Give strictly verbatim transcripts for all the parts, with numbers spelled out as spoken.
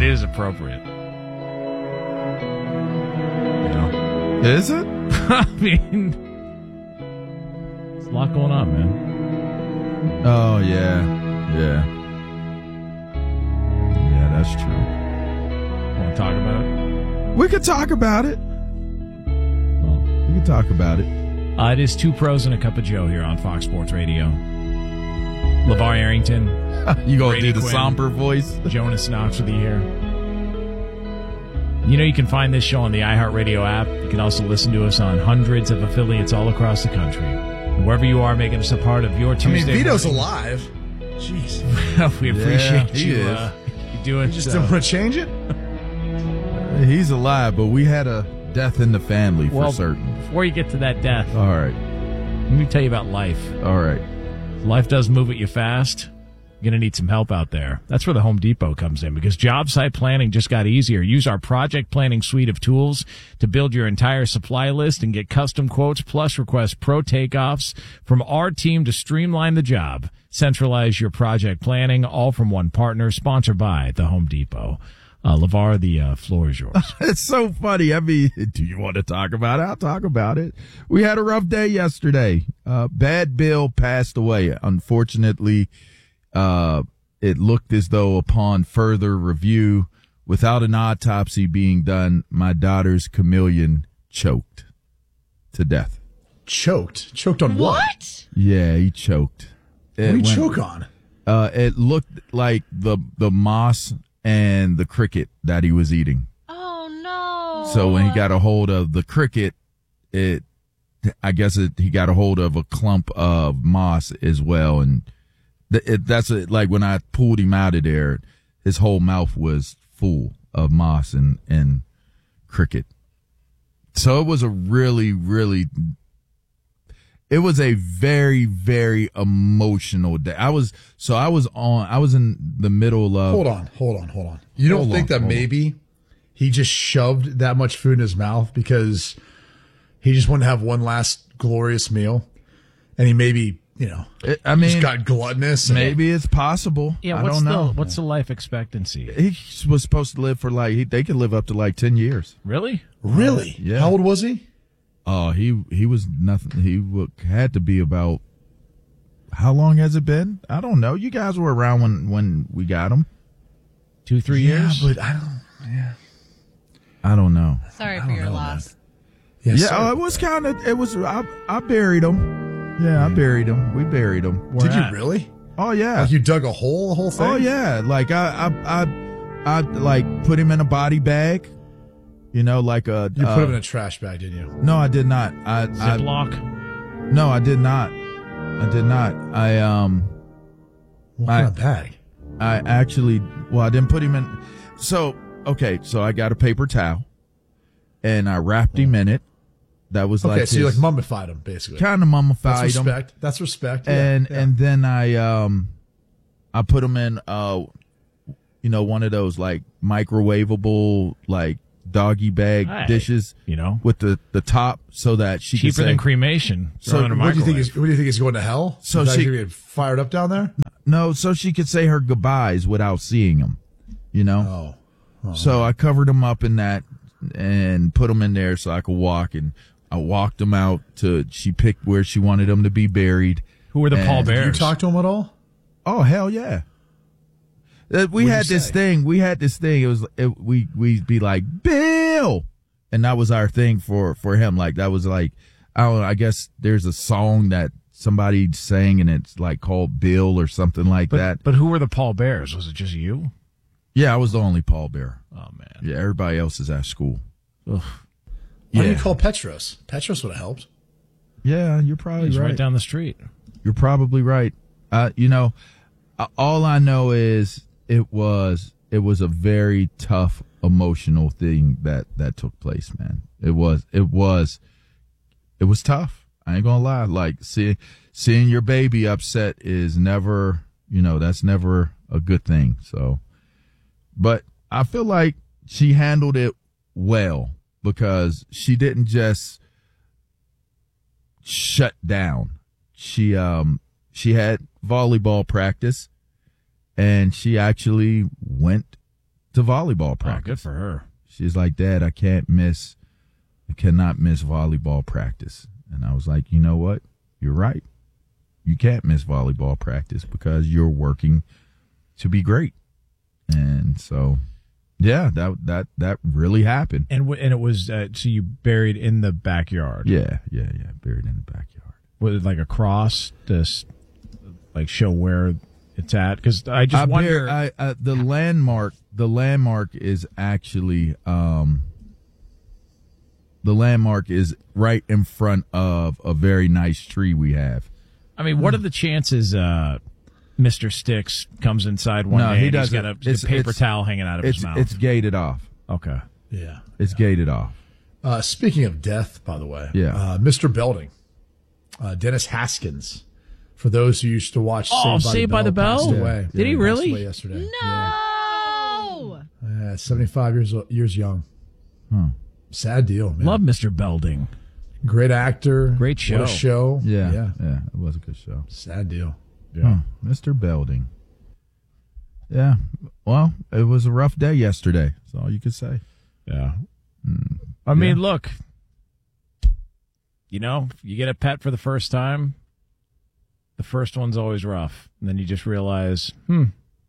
it is appropriate. You know? Is it? I mean, there's a lot going on, man. Oh, yeah. Yeah. Yeah, that's true. Want to talk about it? We could talk about it. Well, We could talk about it. uh, it is Two Pros and a Cup of Joe here on Fox Sports Radio. LeVar Arrington, You gonna Brady do the Quinn. somber voice? Jonas Knox with you here. You know, you can find this show on the iHeartRadio app. You can also listen to us on hundreds of affiliates all across the country. And wherever you are, making us a part of your I mean, Tuesday Vito's morning. alive. Jeez. We Yeah, appreciate he you, is. uh, you doing You just so. didn't want to change it? He's alive, but we had a death in the family for Well, certain. Before you get to that death, All right. let me tell you about life. All right. Life does move at you fast. You're going to need some help out there. That's where the Home Depot comes in, because job site planning just got easier. Use our project planning suite of tools to build your entire supply list and get custom quotes, plus request pro takeoffs from our team to streamline the job. Centralize your project planning, all from one partner, sponsored by the Home Depot. Uh, LeVar, the uh, floor is yours. It's so funny. I mean, do you want to talk about it? I'll talk about it. We had a rough day yesterday. Uh, Bad Bill passed away. Unfortunately, uh, it looked as though upon further review, without an autopsy being done, my daughter's chameleon choked to death. Choked? Choked on what? What? Yeah, he choked. What It do you went- choke on? Uh, it looked like the, the moss and the cricket that he was eating. Oh, no. So when he got a hold of the cricket, it, I guess it, he got a hold of a clump of moss as well. And th- it, that's it. Like when I pulled him out of there, his whole mouth was full of moss and, and cricket. So it was a really, really, it was a very, very emotional day. I was, so I was on, I was in the middle of. Hold on, hold on, hold on. You don't Hold think on, that hold on. maybe he just shoved that much food in his mouth because he just wanted to have one last glorious meal, and he maybe, you know, It- I mean, just got gluttonous. and- maybe it's possible. Yeah, I what's don't know. the what's the life expectancy? He was supposed to live for like he, they could live up to like ten years. Really? Really? Yeah. How old was he? Oh, he he was nothing. He w- had to be about. How long has it been? I don't know. You guys were around when when we got him. Two, three Yeah, years? but I don't. Yeah. I don't know. Sorry I for don't your know, loss. Yeah. Yeah, sorry. oh, it was kind of. It was. I I buried him. Yeah, I buried him. We buried him. Where Did you at? really? Oh yeah. Like you dug a hole, the whole thing? Oh yeah. Like I I I I like put him in a body bag. You know, like a. You uh, put him in a trash bag, didn't you? No, I did not. I, I Ziploc? no, I did not. I did not. I um. What I- kind of bag? I actually, well, I didn't put him in. So, okay, so I got a paper towel and I wrapped him in it. That was Okay, like, so you like mummified him, basically. kind of mummified That's him. respect. That's respect. Yeah, And, yeah. and then I, um, I put him in, uh, you know, one of those like microwavable, like doggy bag Hey, dishes You know? with the, the top so that she could Cheaper say, than cremation. So Throw it in a what do you think? microwave. Is, what do you think is going to hell? So is that she- gonna get fired up down there? no, so she could say her goodbyes without seeing him, you know? Oh, So I covered him up in that and put him in there so I could walk. And I walked him out to, she picked where she wanted him to be buried. Who were the And- Paul Did you Bears? talk to him at all? Oh, hell yeah. Uh, We What'd had you this say? thing. We had this thing. It was, it, we, we'd be like, Bill. And that was our thing for, for him. Like, that was like, I don't know, I guess there's a song that somebody sang and it's like called Bill or something like but, that. but who were the Paul Bears? Was it just you? Yeah, I was the only Paul Bear. Oh, man. Yeah, everybody else is at school. Ugh. Why do Yeah. you call Petros? Petros would have helped. Yeah, you're probably He's right. right. down the street. You're probably right. Uh, you know, uh, all I know is it was it was a very tough emotional thing that that took place, man. It was it was it was tough. I ain't gonna lie. Like seeing seeing your baby upset is never, you know, that's never a good thing. So, but I feel like she handled it well because she didn't just shut down. She um she had volleyball practice and she actually went to volleyball Oh, practice. good for her. She's like, Dad, I can't miss, I cannot miss volleyball practice. And I was like, you know what? You're right. You can't miss volleyball practice because you're working to be great. And so, yeah, that that that really happened. And w- and it was uh, so you buried in the backyard. Yeah, yeah, yeah, buried in the backyard. Was it like a cross to s- like show where it's at? Because I just I wonder. bear- I, uh, the landmark. The landmark is actually um, the landmark is right in front of a very nice tree we have. I mean, what are the chances uh, Mister Sticks comes inside one No, day he and he's doesn't. got a, It's- a paper it's- towel hanging out of It's his mouth? it's gated off. Okay. Yeah. It's gated off. Uh, speaking of death, by the way, Yeah. uh, Mister Belding, uh, Dennis Haskins, for those who used to watch Oh, Saved by, Saved the, by Bell, the Bell? passed away. Did he Passed really? away yesterday. No. Yeah. Yeah, seventy-five years years young. Huh. Sad deal, man. Love Mister Belding. Great actor. Great What show. a show. Yeah, Yeah. yeah, it was a good show. Sad deal. Huh. Mister Belding. Yeah. Well, it was a rough day yesterday. That's all you could say. Yeah. I mean, Yeah. look, you know, you get a pet for the first time, the first one's always rough. And then you just realize, hmm,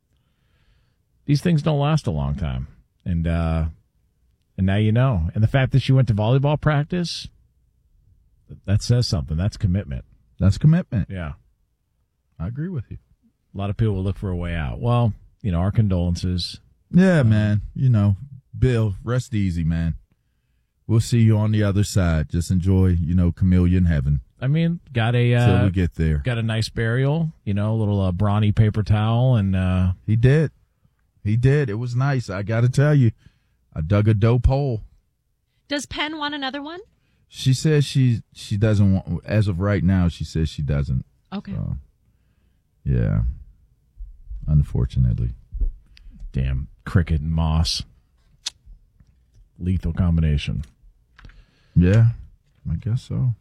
these things don't last a long time. And, uh, and now you know. And the fact that she went to volleyball practice, that says something. That's commitment. That's commitment. Yeah. I agree with you. A lot of people will look for a way out. Well, you know, our condolences. Yeah, man. You know, Bill, rest easy, man. We'll see you on the other side. Just enjoy, you know, Chameleon Heaven I mean, got a, till uh, we get there. got a nice burial, you know, a little uh, brawny paper towel and, uh, He did. He did. It was nice. I got to tell you, I dug a dope hole. Does Penn want another one? She says she she doesn't want. As of right now, she says she doesn't. Okay. So, yeah. Unfortunately. damn cricket and moss. Lethal combination. Yeah, I guess so.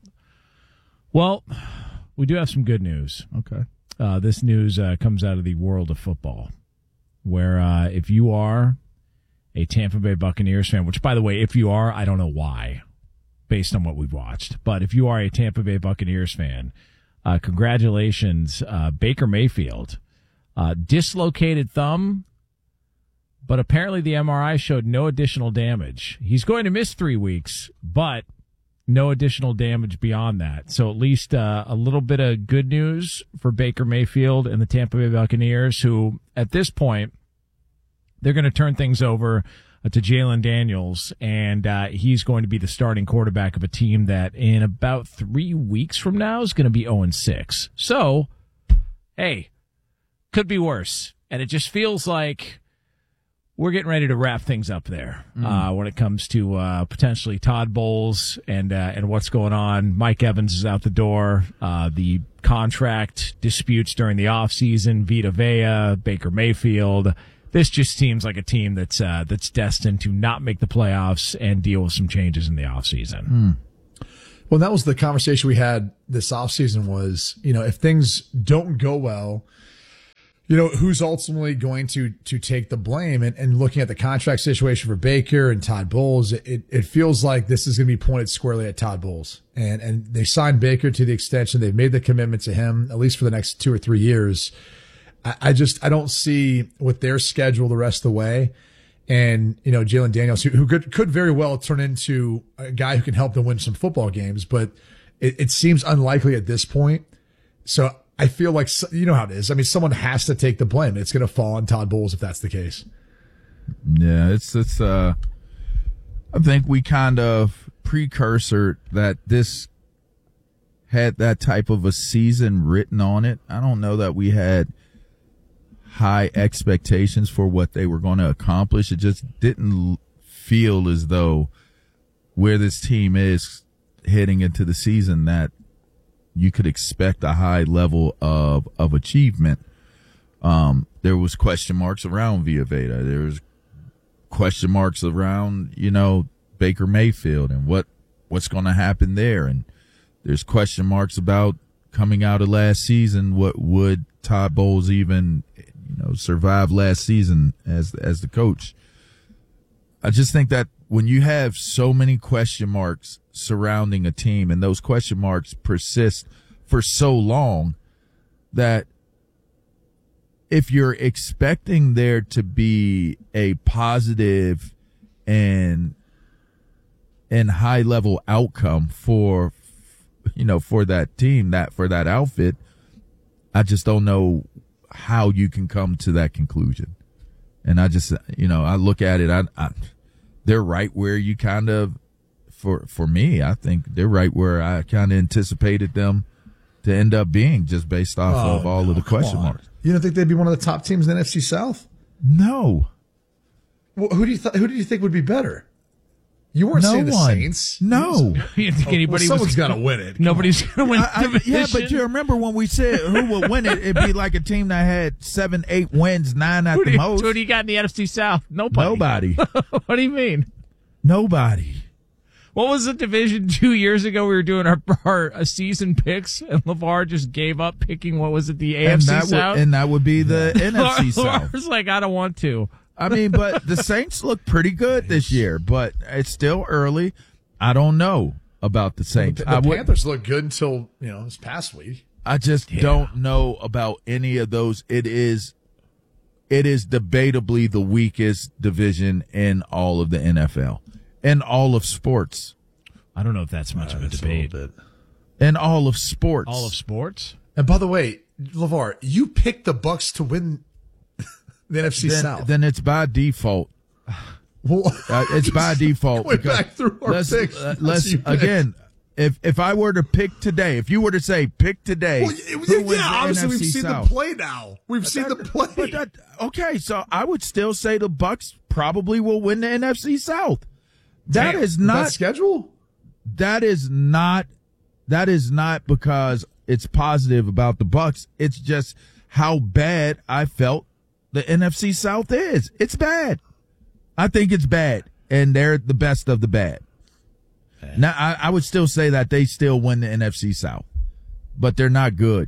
Well, we do have some good news. Okay. Uh, this news uh, comes out of the world of football, where uh, if you are a Tampa Bay Buccaneers fan, which, by the way, if you are, I don't know why, based on what we've watched, but if you are a Tampa Bay Buccaneers fan, uh, congratulations, uh, Baker Mayfield. Uh, dislocated thumb, but apparently the M R I showed no additional damage. He's going to miss three weeks, but no additional damage beyond that. So at least uh, a little bit of good news for Baker Mayfield and the Tampa Bay Buccaneers, who at this point, they're going to turn things over uh, to Jalen Daniels, and uh, he's going to be the starting quarterback of a team that in about three weeks from now is going to be oh and six. So, hey, could be worse. And it just feels like we're getting ready to wrap things up there mm. uh, when it comes to uh, potentially Todd Bowles and uh, and what's going on. Mike Evans is out the door. Uh, the contract disputes during the offseason, Vita Vea, Baker Mayfield. This just seems like a team that's uh, that's destined to not make the playoffs and deal with some changes in the offseason. Mm. Well, that was the conversation we had this offseason was, you know, if things don't go well, you know, who's ultimately going to to take the blame? And, and looking at the contract situation for Baker and Todd Bowles, it, it feels like this is going to be pointed squarely at Todd Bowles. And and they signed Baker to the extension. They've made the commitment to him, at least for the next two or three years. I, I just I don't see with their schedule the rest of the way. And, you know, Jalen Daniels, who, who could, could very well turn into a guy who can help them win some football games, but it, it seems unlikely at this point. So I feel like, you know how it is. I mean, someone has to take the blame. It's going to fall on Todd Bowles if that's the case. Yeah, it's, it's, uh, I think we kind of precursor that this had that type of a season written on it. I don't know that we had high expectations for what they were going to accomplish. It just didn't feel as though where this team is heading into the season that you could expect a high level of, of achievement. Um, there was question marks around Vita Vea. There was question marks around, you know, Baker Mayfield and what, what's going to happen there. And there's question marks about coming out of last season. What would Todd Bowles even, you know, survive last season as, as the coach? I just think that when you have so many question marks surrounding a team and those question marks persist for so long, that if you're expecting there to be a positive and and high level outcome for, you know, for that team, that for that outfit, I just don't know how you can come to that conclusion. And I just, you know, I look at it, I, I they're right where you kind of, for for me, I think they're right where I kind of anticipated them to end up being, just based off Oh, of all no, of the come question on. marks. You don't think they'd be one of the top teams in the N F C South? No. Well, who do you th- who do you think would be better? You weren't No saying the one. Saints. No. You didn't think Well, anybody someone's was got to win it. Come Nobody's going to win I, I, the division. yeah, but you remember when we said who would win it, it'd be like a team that had seven, eight wins, nine at Who do, the you, most. who do you got in the N F C South? Nobody. Nobody. What do you mean? Nobody. What was the division two years ago? We were doing our, our uh, season picks, and LeVar just gave up picking, what was it, the A F C And that, South? would, and that would be the N F C South. LeVar's like, I don't want to. I mean, but the Saints look pretty good this year, but it's still early. I don't know about the Saints. The, I the would, Panthers look good until, you know, this past week. I just Yeah. don't know about any of those. It is, it is debatably the weakest division in all of the N F L, in all of sports, I don't know if that's much of a That's debate. little bit. in all of sports. All of sports? And by the way, LeVar, you picked the Bucks to win the N F C then, South. then it's by default. well, Uh, it's by default. Going because back through our let's, picks, uh, that's let's you picked. again. If if I were to pick today, if you were to say pick today, Well, who yeah, wins the obviously N F C we've seen South? the play now. We've seen the play. But that, okay, so I would still say the Bucks probably will win the N F C South. That Damn, is with not that schedule. that is not that is not because it's positive about the Bucks. It's just how bad I felt the N F C South is. It's bad. I think it's bad, and they're the best of the bad. Now, I, I would still say that they still win the N F C South, but they're not good,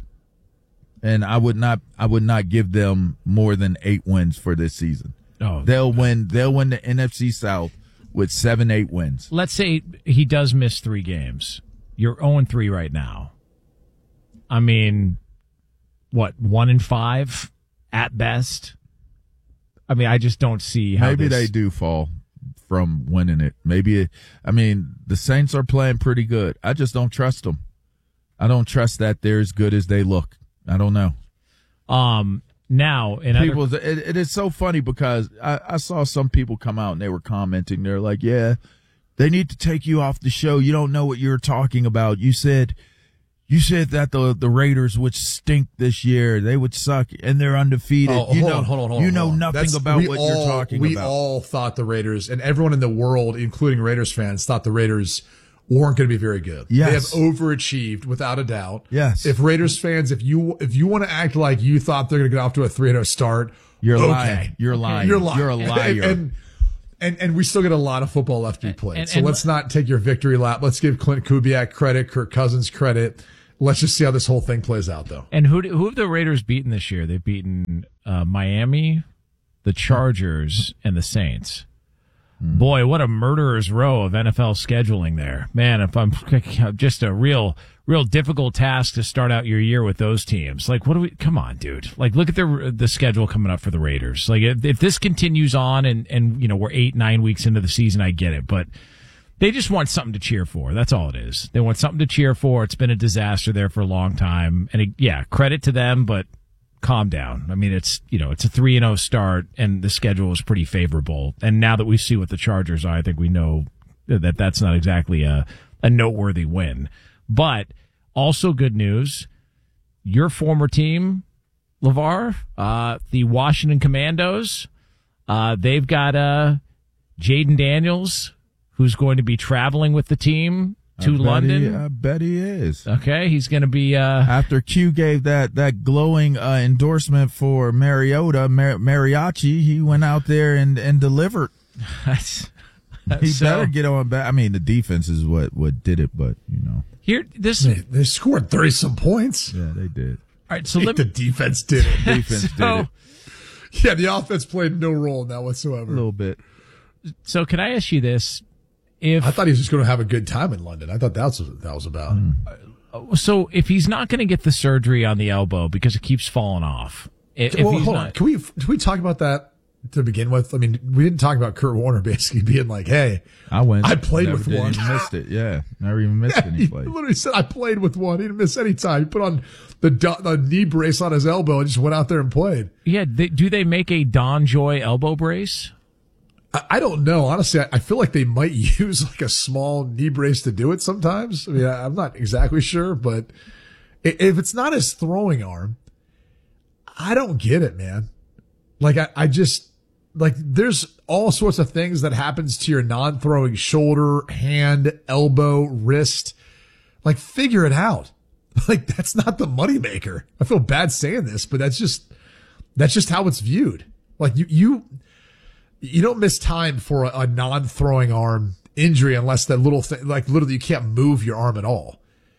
and I would not I would not give them more than eight wins for this season. Oh, They'll win. They'll win the N F C South with seven, eight wins. let's say he does miss three games. You're oh and three right now. I mean, what, one and five at best? I mean, I just don't see how Maybe this- they do fall from winning it. Maybe, I mean, the Saints are playing pretty good. I just don't trust them. I don't trust that they're as good as they look. I don't know. Um, now, in other, People, it, it is so funny because I, I saw some people come out and they were commenting. They're like, yeah, they need to take you off the show. You don't know what you're talking about. You said, you said that the the Raiders would stink this year. They would suck, and they're undefeated. Oh, you hold know, on, hold on, hold you on, know hold on. nothing That's- about we what all, you're talking we about. We all thought the Raiders, and everyone in the world, including Raiders fans, thought the Raiders weren't going to be very good. Yes. They have overachieved without a doubt. Yes. If Raiders fans, if you if you want to act like you thought they're going to get off to a three and oh start, You're okay. lying. You're lying. You're lying. You're a liar. And, and and and we still get a lot of football left to be played. and- so and- let's not take your victory lap. Let's give Clint Kubiak credit, Kirk Cousins credit. Let's just see how this whole thing plays out, though. and who who have the Raiders beaten this year? They've beaten uh, Miami, the Chargers, and the Saints. Boy, what a murderer's row of N F L scheduling there, man! If I'm just a real, real difficult task to start out your year with those teams. Like, what do we? Come on, dude! Like, look at the the schedule coming up for the Raiders. Like, if, if this continues on, and and you know we're eight, nine weeks into the season, I get it, but they just want something to cheer for. That's all it is. They want something to cheer for. It's been a disaster there for a long time, and it, yeah, credit to them, but calm down. I mean, it's, you know, it's a three and oh start, and the schedule is pretty favorable. And now that we see what the Chargers are, I think we know that that's not exactly a, a noteworthy win. But also good news, your former team, LeVar, uh, the Washington Commandos, uh, they've got uh, Jaden Daniels, who's going to be traveling with the team to I bet London. he- I bet he is. Okay, he's going to be... Uh, After Q gave that that glowing uh, endorsement for Mariota, Mar- Mariachi, he went out there and, and delivered. that's, He so, better get on back. I mean, the defense is what, what did it, but, you know. here, this... They, they scored thirty some points. Yeah, they did. All right, so Like let the me... defense did it. Defense So, did it Yeah, the offense played no role in that a whatsoever. little bit. So can I ask you this? If I thought he was just going to have a good time in London. I thought that's what that was about. Mm. So if he's not going to get the surgery on the elbow because it keeps falling off, if, well, if he's hold not, on. Can we can we talk about that to begin with? I mean, we didn't talk about Kurt Warner basically being like, "Hey, I went. I played never with did one. Even missed it. Yeah, never even missed Yeah, any he plays. literally said, I played with one. He didn't miss any time. He put on the do- the knee brace on his elbow and just went out there and played. yeah, they, do they make a Don Joy elbow brace? I, I don't know. Honestly, I, I feel like they might use like a small knee brace to do it sometimes. I mean, I, I'm not exactly sure, but i- if it's not his throwing arm, I don't get it, man. Like, I, I just, like, there's all sorts of things that happens to your non-throwing shoulder, hand, elbow, wrist. Like, figure it out. Like, that's not the moneymaker. I feel bad saying this, but that's just, that's just how it's viewed. Like, you, you, you don't miss time for a, a non-throwing arm injury unless that little thing, like, literally you can't move your arm at all.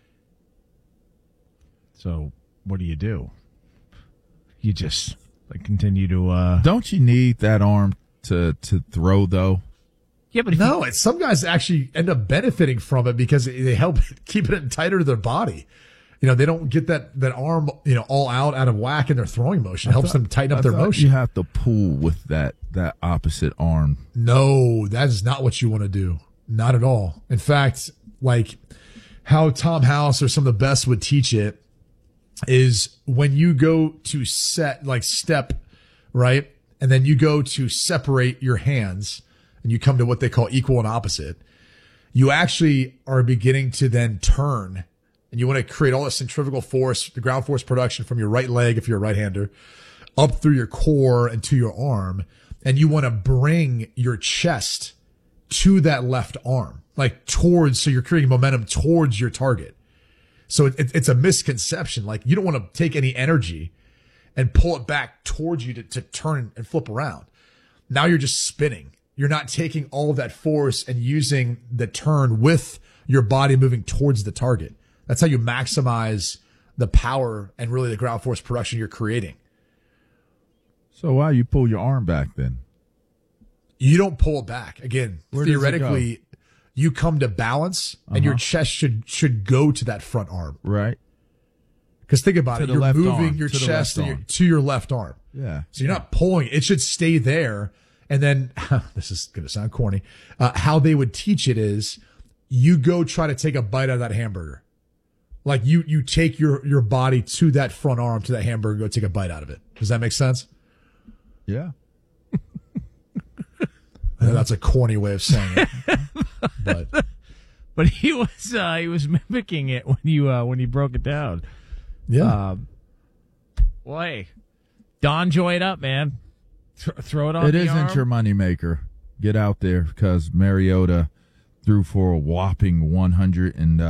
So what do you do? You just like continue to. uh Don't you need that arm to to throw though? Yeah, but if No, you, it's some guys actually end up benefiting from it because they help keep it tighter to their body. You know, they don't get that, that arm, you know, all out, out of whack in their throwing motion. It helps them tighten up I their thought motion. You have to pull with that that opposite arm. No, that is not what you want to do. Not at all. In fact, like how Tom House or some of the best would teach it is when you go to set, like step, right? And then you go to separate your hands and you come to what they call equal and opposite. You actually are beginning to then turn and you want to create all the centrifugal force, the ground force production from your right leg, if you're a right hander, up through your core and to your arm. And you want to bring your chest to that left arm, like towards, so you're creating momentum towards your target. So it, it, it's a misconception. Like you don't want to take any energy and pull it back towards you to, to turn and flip around. Now you're just spinning. You're not taking all of that force and using the turn with your body moving towards the target. That's how you maximize the power and really the ground force production you're creating. So why you pull your arm back then? You don't pull it back. Again, Where does it theoretically, you come to balance and your chest should should go to that front arm. Right. Because think about To it. the You're left moving arm, your to the chest left and your, arm. to your left arm. Yeah. So you're not pulling. It should stay there. And then, this is going to sound corny, uh, how they would teach it is you go try to take a bite out of that hamburger. Like you you take your, your body to that front arm, to that hamburger, and go take a bite out of it. Does that make sense? Yeah. I know that's a corny way of saying it. But but he was uh, he was mimicking it when you uh, when you broke it down. yeah. Um, well, hey, Don Joy it up, man. Th- throw it on. It the isn't arm. your moneymaker. Get out there because Mariota threw for a whopping one hundred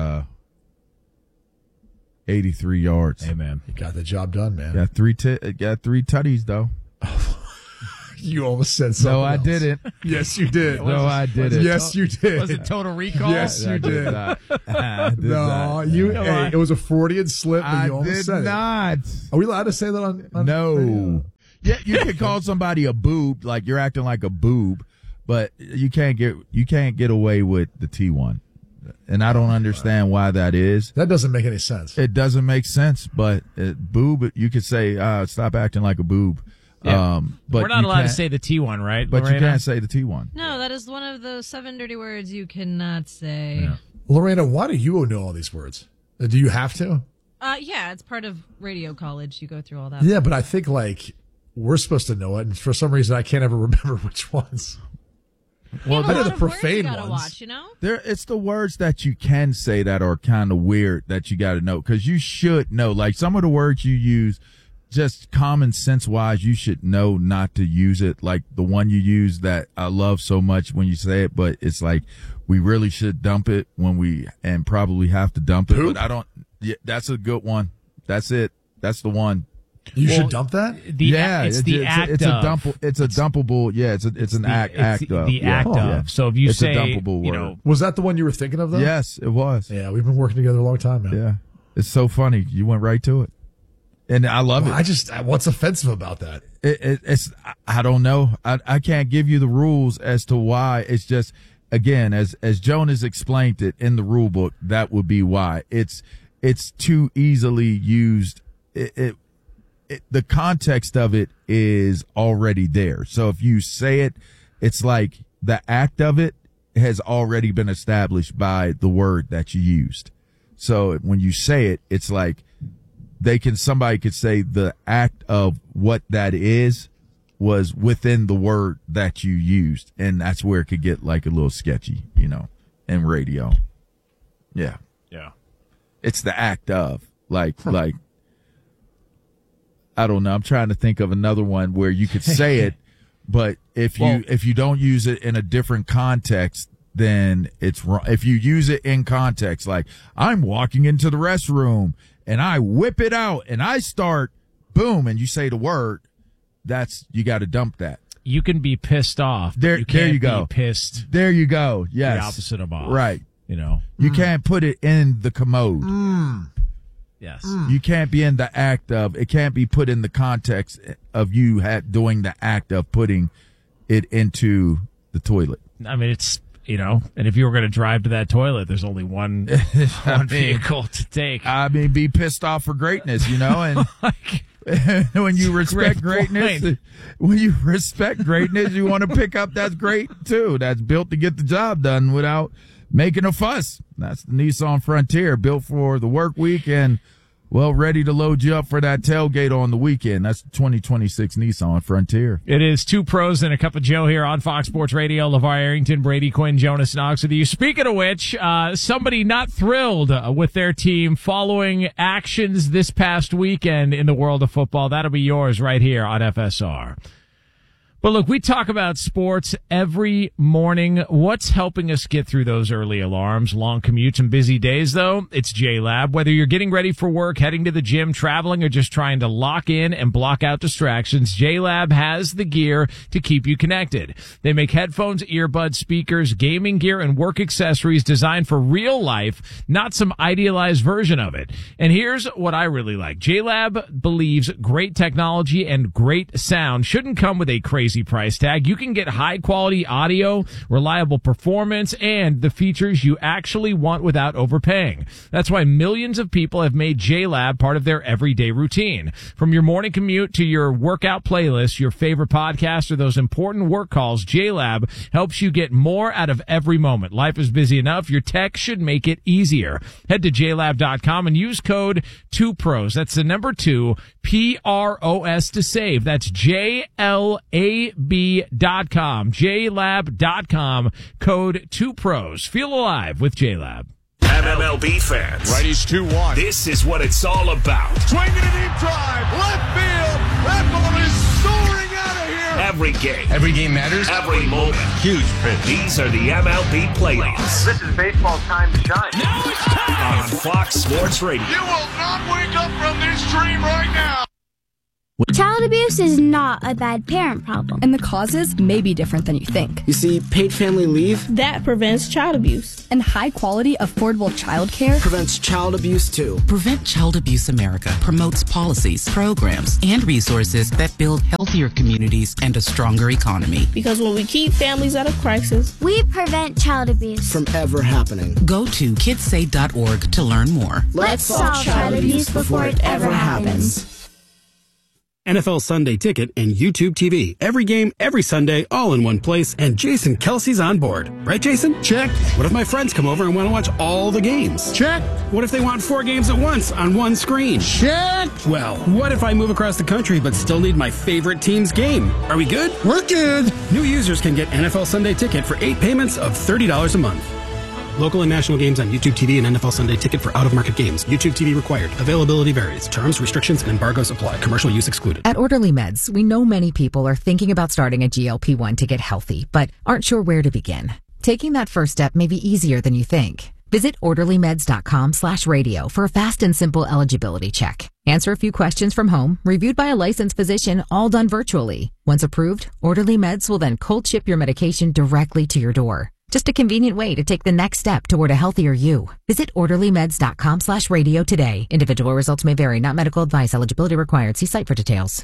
eighty-three yards. Hey, man. You got the job done, man. Got three t- got three tutties though. You almost said something. No, I else. didn't. Yes, you did. No, I didn't. Yes, you did. Was it Total Recall? Yes, you I did. not. I did No, not. you. Come Hey, on. it was a Freudian slip, but I you almost did said not. it. Are we allowed to say that on? on No. radio? Yeah, you can call somebody a boob, like you're acting like a boob, but you can't get you can't get away with the T one, and I don't understand why that is. That doesn't make any sense. It doesn't make sense, but it, boob, you could say, uh, "Stop acting like a boob." Yeah. Um, but We're not you allowed to can't- say the T one, right? But you Lorena? can't say the T one. No, that is one of those seven dirty words you cannot say. Yeah. Lorena, why do you know all these words? Uh, Do you have to? Uh, yeah, it's part of radio college. You go through all that. Yeah, but I think like we're supposed to know it, and for some reason I can't ever remember which ones. Well, I know a lot the of words profane you gotta ones. watch, you know? There, it's the words that you can say that are kind of weird that you got to know because you should know. Like some of the words you use, just common sense wise, you should know not to use it. Like the one you use that I love so much when you say it, but it's like we really should dump it when we and probably have to dump it. Poop? But I don't. Yeah, that's a good one. That's it. That's the one. You Well, should dump that. The, yeah, it's the it's, act it's of. a dump. It's a dumpable. Yeah, it's a it's, an the- act it's act the, of. the yeah. act Oh, of. yeah. So if you It's a say, dumpable you word. know, Was that the one you were thinking of, though? Yes, it was. Yeah, we've been working together a long time now. Yeah, it's so funny. You went right to it. And I love Well, it. I just, what's offensive about that? It, it, it's I don't know. I, I can't give you the rules as to why. It's just, again, as as Jonas explained it in the rule book, that would be why. It's it's too easily used. It, it, it the context of it is already there. So if you say it, it's like the act of it has already been established by the word that you used. So when you say it, it's like they can, somebody could say the act of what that is was within the word that you used. And that's where it could get like a little sketchy, you know, in radio. Yeah. Yeah. It's the act of like, like, I don't know. I'm trying to think of another one where you could say it, but if you, Well, if you don't use it in a different context, then it's wrong. If you use it in context, like I'm walking into the restroom and I whip it out and I start boom, and you say the word, that's, you got to dump that. You can be pissed off. But There- you there can't you go. Be pissed. There you go. Yes. The opposite of off. Right. You know. You can't put it in the commode. Yes. You can't be in the act of, it can't be put in the context of you ha- doing the act of putting it into the toilet. I mean, it's, you know, and if you were going to drive to that toilet, there's only one, one mean, vehicle to take. I mean, be pissed off for greatness, you know, and Like, when you respect Great greatness, point. when you respect greatness, you want to pick up that's great too. That's built to get the job done without making a fuss. That's the Nissan Frontier, built for the work week and, well, ready to load you up for that tailgate on the weekend. That's the twenty twenty-six Nissan Frontier. it is two pros and a cup of Joe here on Fox Sports Radio. LeVar Arrington, Brady Quinn, Jonas Knox with you. Speaking of which, uh, somebody not thrilled uh, with their team following actions this past weekend in the world of football. That'll be yours right here on F S R. But look, we talk about sports every morning. What's helping us get through those early alarms, long commutes, and busy days, though? It's J-Lab. Whether you're getting ready for work, heading to the gym, traveling, or just trying to lock in and block out distractions, J-Lab has the gear to keep you connected. They make headphones, earbuds, speakers, gaming gear, and work accessories designed for real life, not some idealized version of it. And here's what I really like. J-Lab believes great technology and great sound shouldn't come with a crazy price tag. You can get high quality audio, reliable performance, and the features you actually want without overpaying. That's why millions of people have made J-Lab part of their everyday routine. From your morning commute to your workout playlist, your favorite podcast, or those important work calls, J-Lab helps you get more out of every moment. Life is busy enough. Your tech should make it easier. Head to J lab dot com and use code two pros. That's the number two, P R O S to save. That's J L A B dot com, J lab dot com, code two pros. Feel alive with J-Lab. M L B fans, Righties two one. this is what it's all about. Swinging a deep drive. Left field. That ball is soaring out of here. Every game, Every game matters. every moment. Huge pitch. These are the M L B playoffs This is baseball's time to shine. on Fox Sports Radio. You will not wake up from this dream right now. Child abuse is not a bad parent problem. And the causes may be different than you think. You see, paid family leave That prevents child abuse. And high quality, affordable childcare prevents child abuse too. Prevent Child Abuse America promotes policies, programs, and resources that build healthier communities and a stronger economy. Because when we keep families out of crisis, We prevent child abuse. From ever happening. Go to kids say dot org to learn more. Let's solve child abuse before it ever happens. N F L Sunday Ticket and YouTube T V. Every game, every Sunday, all in one place, and Jason Kelsey's on board. Right, Jason? Check. What if my friends come over and want to watch all the games? Check. What if they want four games at once on one screen? Check. Well, what if I move across the country but still need my favorite team's game? Are we good? We're good. New users can get N F L Sunday Ticket for eight payments of thirty dollars a month. Local and national games on YouTube T V and N F L Sunday Ticket for out-of-market games. YouTube T V required. Availability varies. Terms, restrictions, and embargoes apply. Commercial use excluded. At Orderly Meds, we know many people are thinking about starting a G L P one to get healthy, but aren't sure where to begin. Taking that first step may be easier than you think. Visit orderly meds dot com slash radio for a fast and simple eligibility check. Answer a few questions from home, reviewed by a licensed physician, all done virtually. Once approved, Orderly Meds will then cold ship your medication directly to your door. Just a convenient way to take the next step toward a healthier you. Visit orderlymeds.com slash radio today. Individual results may vary, not medical advice. Eligibility required. See site for details.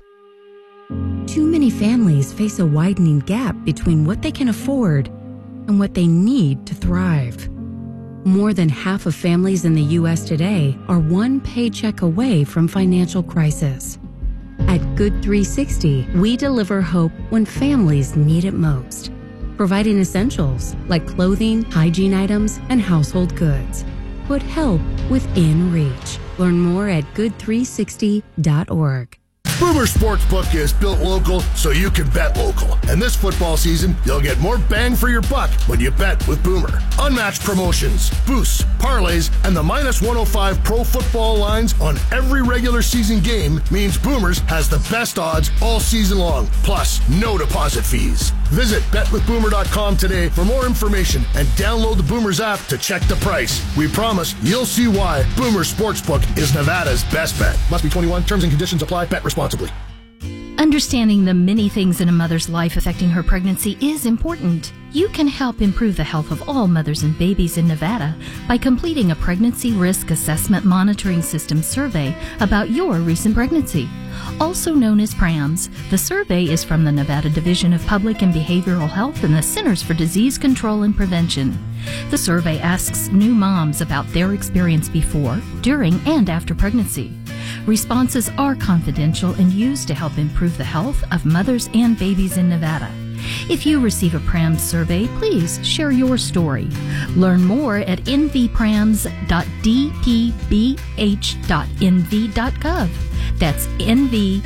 Too many families face a widening gap between what they can afford and what they need to thrive. More than half of families in the U S today are one paycheck away from financial crisis. At Good three sixty, we deliver hope when families need it most, providing essentials like clothing, hygiene items, and household goods. Put help within reach. Learn more at good three sixty dot org. Boomer Sportsbook is built local so you can bet local. And this football season, you'll get more bang for your buck when you bet with Boomer. Unmatched promotions, boosts, parlays, and the minus one oh five pro football lines on every regular season game means Boomers has the best odds all season long, plus no deposit fees. Visit bet with boomer dot com today for more information and download the Boomers app to check the price. We promise you'll see why Boomer Sportsbook is Nevada's best bet. Must be twenty-one. Terms and conditions apply. Bet responsibly. Understanding the many things in a mother's life affecting her pregnancy is important. You can help improve the health of all mothers and babies in Nevada by completing a Pregnancy Risk Assessment Monitoring System survey about your recent pregnancy. Also known as PRAMS, the survey is from the Nevada Division of Public and Behavioral Health and the Centers for Disease Control and Prevention. The survey asks new moms about their experience before, during, and after pregnancy. Responses are confidential and used to help improve the health of mothers and babies in Nevada. If you receive a PRAMS survey, please share your story. Learn more at n v prams dot d p b h dot n v dot gov. That's n v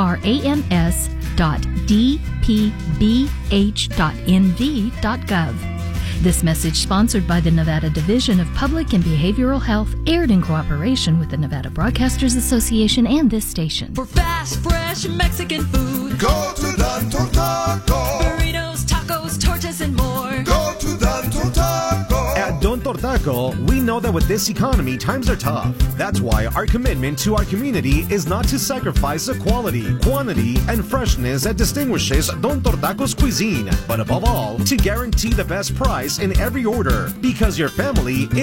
prams dot d p b h dot n v dot gov. This message, sponsored by the Nevada Division of Public and Behavioral Health, aired in cooperation with the Nevada Broadcasters Association and this station. For fast, fresh Mexican food, go to Don Tortaco. Burritos, tacos, tortas, and more. Go to Don Tortaco. At Don Tortaco, we know that with this economy, times are tough. That's why our commitment to our community is not to sacrifice the quality, quantity, and freshness that distinguishes Don Tortaco's cuisine, but above all, to guarantee the best price in every order, because your family